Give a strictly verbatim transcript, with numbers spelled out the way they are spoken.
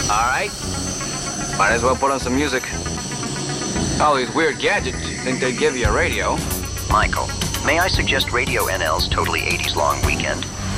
All right. Might as well put on some music. All these weird gadgets, you think they'd give you a radio? Michael, may I suggest Radio N L's Totally eighties Long Weekend?